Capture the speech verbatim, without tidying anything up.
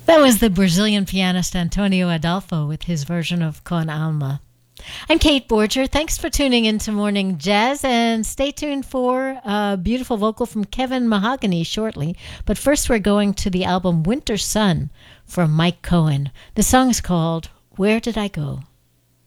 That was the Brazilian pianist Antonio Adolfo with his version of Con Alma. I'm Kate Borger. Thanks for tuning into Morning Jazz, and stay tuned for a beautiful vocal from Kevin Mahogany shortly. But first, we're going to the album Winter Sun from Mike Cohen. The song is called Where Did I Go?